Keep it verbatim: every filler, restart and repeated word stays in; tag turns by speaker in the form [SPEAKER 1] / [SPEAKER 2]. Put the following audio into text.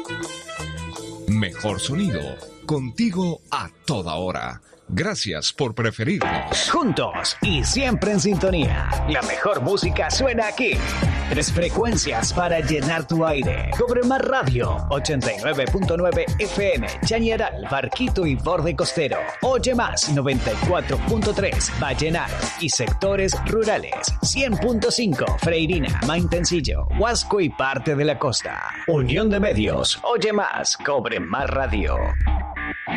[SPEAKER 1] Mejor sonido, contigo a toda hora. Gracias por preferirnos.
[SPEAKER 2] Juntos y siempre en sintonía. La mejor música suena aquí. Tres frecuencias para llenar tu aire. Cobre Más Radio, ochenta y nueve punto nueve F M, Chañaral, Barquito y Borde Costero. Oye Más, noventa y cuatro punto tres, Vallenar y sectores rurales. cien punto cinco, Freirina, Maitencillo, Huasco y parte de la costa. Unión de Medios. Oye Más, Cobre Más Radio.